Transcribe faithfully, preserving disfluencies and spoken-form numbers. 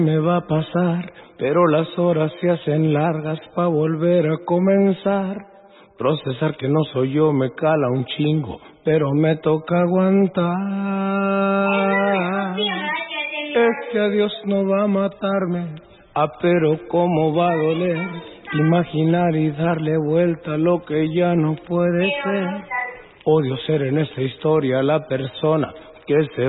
Me va a pasar, pero las horas se hacen largas pa' volver a comenzar. Procesar que no soy yo me cala un chingo, pero me toca aguantar. Es que a Dios no va a matarme, ah, pero cómo va a doler imaginar y darle vuelta a lo que ya no puede ser. Odio ser en esta historia la persona que se